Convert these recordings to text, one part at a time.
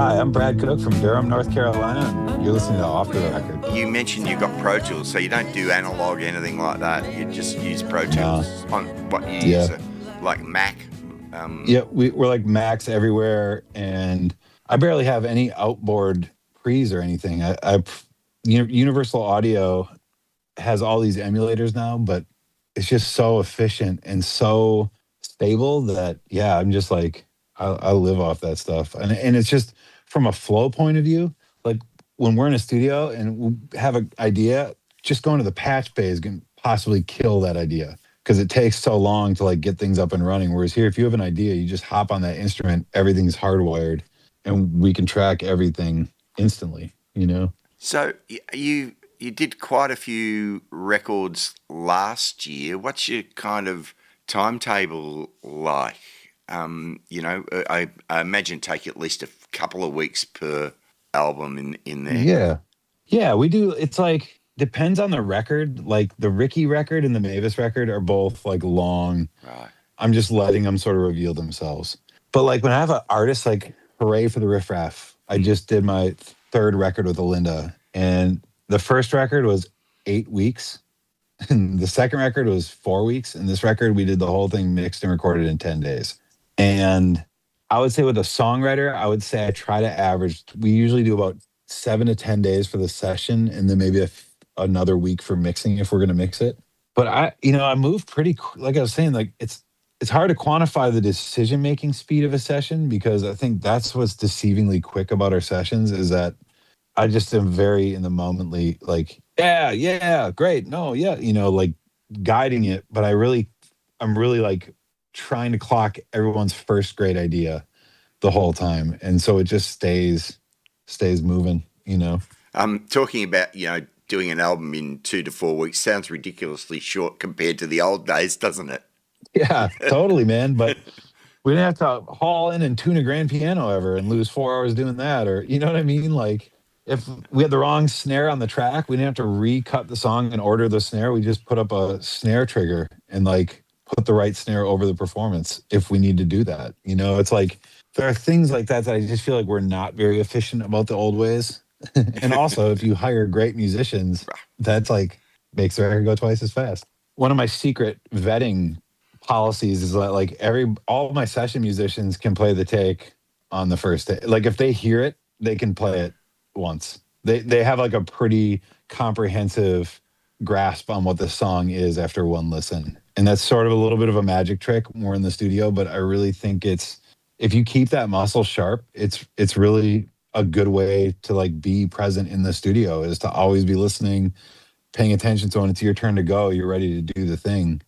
Hi, I'm Brad Cook from Durham, North Carolina, and you're listening to Off the Record. You mentioned you've got Pro Tools, so you don't do analog, anything like that. You just use Pro Tools on what you use, like Mac. Yeah, we're like Macs everywhere, and I barely have any outboard pre's or anything. Universal Audio has all these emulators now, but it's just so efficient and so stable that, yeah, I'm just like, I live off that stuff. And it's just from a flow point of view, like when we're in a studio and we have an idea, just going to the patch bay is going to possibly kill that idea because it takes so long to like get things up and running. Whereas here, if you have an idea, you just hop on that instrument, everything's hardwired, and we can track everything instantly, you know? So you did quite a few records last year. What's your kind of timetable like? I imagine take at least a couple of weeks per album in there. Yeah, we do. It's like, depends on the record. Like the Ricky record and the Mavis record are both like long. Right. I'm just letting them sort of reveal themselves. But like when I have an artist, like hooray for the Riff Raff. I just did my third record with Alinda, and the first record was 8 weeks. And the second record was 4 weeks. And this record, we did the whole thing mixed and recorded in 10 days. And I would say with a songwriter, I would say I try to average, we usually do about 7 to 10 days for the session and then maybe another week for mixing if we're going to mix it. But I move pretty, like I was saying, like it's hard to quantify the decision-making speed of a session because I think that's what's deceivingly quick about our sessions is that I just am very in the momently like, yeah, great. No, yeah, like guiding it. But I'm really like trying to clock everyone's first great idea the whole time. And so it just stays moving, Talking about, doing an album in 2 to 4 weeks sounds ridiculously short compared to the old days, doesn't it? Yeah, totally, man. But we didn't have to haul in and tune a grand piano ever and lose 4 hours doing that. Or, you know what I mean? Like if we had the wrong snare on the track, we didn't have to recut the song and order the snare. We just put up a snare trigger and like put the right snare over the performance if we need to do that. It's like there are things like that I just feel like we're not very efficient about the old ways. And also, if you hire great musicians, that's like makes the record go twice as fast. One of my secret vetting policies is that like all of my session musicians can play the take on the first day. Like if they hear it, they can play it once. They have like a pretty comprehensive grasp on what the song is after one listen. And that's sort of a little bit of a magic trick when we're in the studio, but I really think if you keep that muscle sharp, it's really a good way to like be present in the studio is to always be listening, paying attention. So when it's your turn to go, you're ready to do the thing.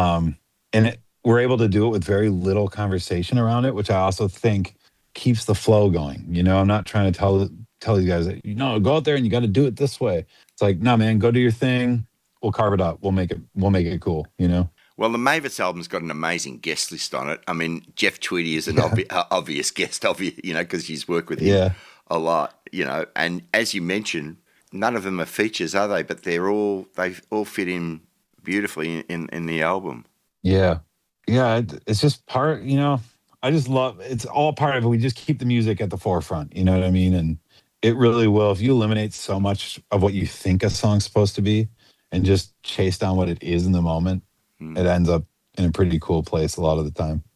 We're able to do it with very little conversation around it, which I also think keeps the flow going. I'm not trying to tell you guys that, go out there and you got to do it this way. It's like, no, man, go do your thing. We'll carve it up. We'll make it cool, Well, the Mavis album's got an amazing guest list on it. I mean, Jeff Tweedy is an obvious guest, because he's worked with him a lot, And as you mentioned, none of them are features, are they? But they all fit in beautifully in the album. Yeah. It's just part. I just love. It's all part of it. We just keep the music at the forefront. You know what I mean? And it really will. If you eliminate so much of what you think a song's supposed to be, and just chase down what it is in the moment, it ends up in a pretty cool place a lot of the time.